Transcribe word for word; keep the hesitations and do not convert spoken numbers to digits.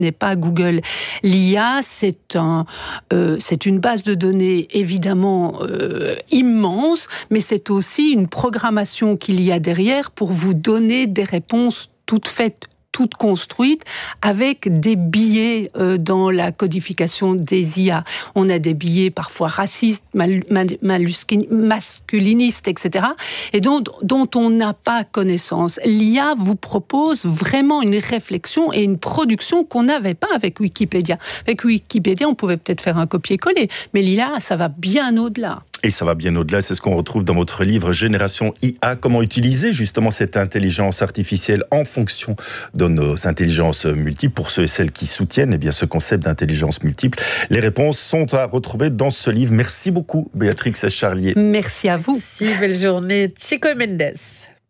n'est pas Google. L'I A, c'est, un, euh, c'est une base de données évidemment euh, immense, mais c'est aussi une programmation qu'il y a derrière pour vous donner des réponses toutes faites, toutes construites, avec des biais euh, dans la codification des I A. On a des biais parfois racistes, mal, mal, malusqui- masculinistes, et cetera, et dont, dont on n'a pas connaissance. L'I A vous propose vraiment une réflexion et une production qu'on n'avait pas avec Wikipédia. Avec Wikipédia, on pouvait peut-être faire un copier-coller, mais l'I A, ça va bien au-delà. Et ça va bien au-delà, c'est ce qu'on retrouve dans votre livre Génération I A. Comment utiliser justement cette intelligence artificielle en fonction de nos intelligences multiples. Pour ceux et celles qui soutiennent eh bien, ce concept d'intelligence multiple, les réponses sont à retrouver dans ce livre. Merci beaucoup Béatrix Charlier. Merci à vous. Merci, belle journée. Chico Mendes.